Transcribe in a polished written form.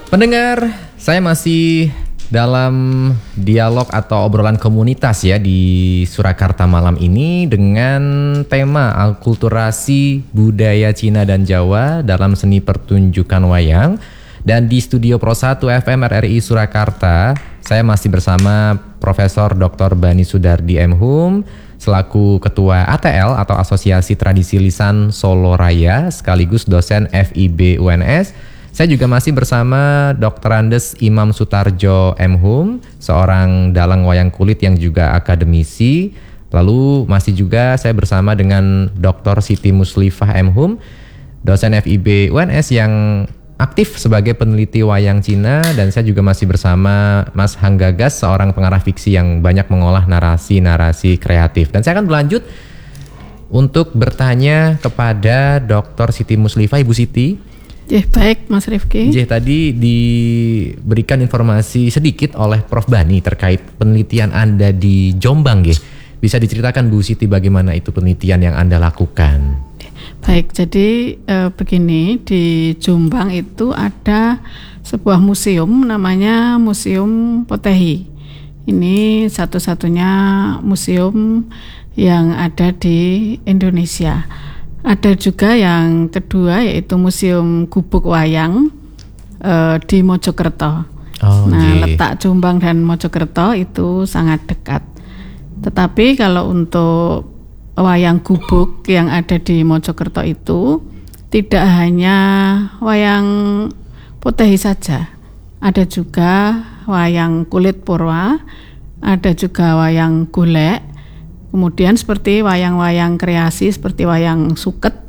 Pendengar, saya masih dalam dialog atau obrolan komunitas ya di Surakarta malam ini dengan tema akulturasi budaya Cina dan Jawa dalam seni pertunjukan wayang. Dan di studio Pro 1 FM RRI Surakarta, saya masih bersama Profesor Dr. Bani Sudardi M. Hum selaku Ketua ATL atau Asosiasi Tradisi Lisan Solo Raya sekaligus dosen FIB UNS. Saya juga masih bersama Dr. Andes Imam Sutarjo M. Hum, seorang dalang wayang kulit yang juga akademisi. Lalu masih juga saya bersama dengan Dr. Siti Muslifah M. Hum, dosen FIB UNS yang aktif sebagai peneliti wayang Cina. Dan saya juga masih bersama Mas Hanggagas, seorang pengarah fiksi yang banyak mengolah narasi-narasi kreatif. Dan saya akan berlanjut untuk bertanya kepada Dr. Siti Muslifah. Ibu Siti. Baik Mas Rifki. Tadi diberikan informasi sedikit oleh Prof. Bani terkait penelitian Anda di Jombang. Bisa diceritakan Bu Siti bagaimana itu penelitian yang Anda lakukan? Baik, jadi begini, di Jombang itu ada sebuah museum namanya Museum Potehi. Ini satu-satunya museum yang ada di Indonesia. Ada juga yang kedua yaitu Museum Gubuk Wayang di Mojokerto. Letak Jombang dan Mojokerto itu sangat dekat. Tetapi kalau untuk wayang gubuk yang ada di Mojokerto itu tidak hanya wayang Potehi saja. Ada juga wayang kulit purwa, ada juga wayang golek. Kemudian seperti wayang-wayang kreasi seperti wayang suket